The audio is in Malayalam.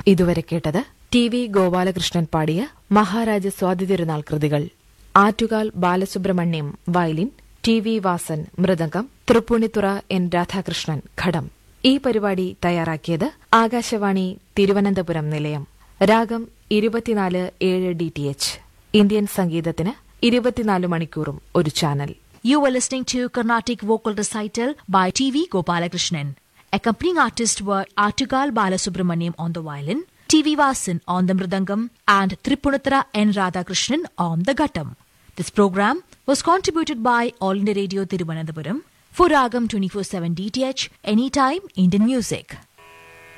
ഇതുവരെ കേട്ടത് ടി.വി. ഗോപാലകൃഷ്ണൻ പാടിയ മഹാരാജ സ്വാതി തിരുനാൾ കൃതികൾ. Attukal Balasubrahmanyam violin, TV. Vasan mridangam, Tripunithura N. Radhakrishnan ഘടം. ഈ പരിപാടി തയ്യാറാക്കിയത് ആകാശവാണി തിരുവനന്തപുരം നിലയം. രാഗം 24/7 DTH. ഇന്ത്യൻ സംഗീതത്തിന് 24 മണിക്കൂറും ഒരു channel. You were listening to Carnatic Vocal Recital by T.V. Gopalakrishnan. Accompanying artists were Artugal Balasubramaniam on the violin, T.V. Vasan on the mridangam, and Tripunithra N. Radhakrishnan on the ghattam. This program was contributed by All India Radio Thiruvananthapuram for Ragam 24/7 DTH, anytime Indian music.